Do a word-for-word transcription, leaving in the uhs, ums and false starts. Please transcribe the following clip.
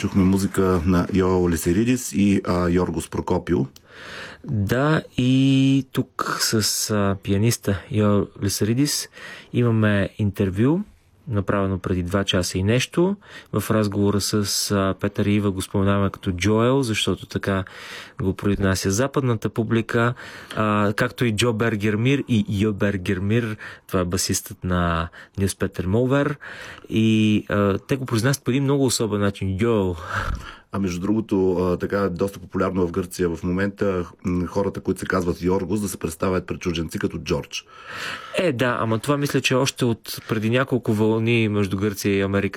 Чухме музика на Йоел Лисеридис и а, Йоргос Прокопио. Да, и тук с а, пианиста Йоел Лисеридис имаме интервю, направено преди два часа и нещо. В разговора с а, Петър и Ива го споменаваме като Джоел, защото така го произнася западната публика, а, както и Джо Бергермир и Йо Бергермир, това е басистът на Нилс Петър Молвер, и а, те го произнасят по един много особен начин, Джоел. А между другото, така доста популярно в Гърция в момента хората, които се казват Йоргос, да се представят пред чужденци като Джордж. Е, да, ама това мисля, че още от преди няколко вълни между Гърция и Америка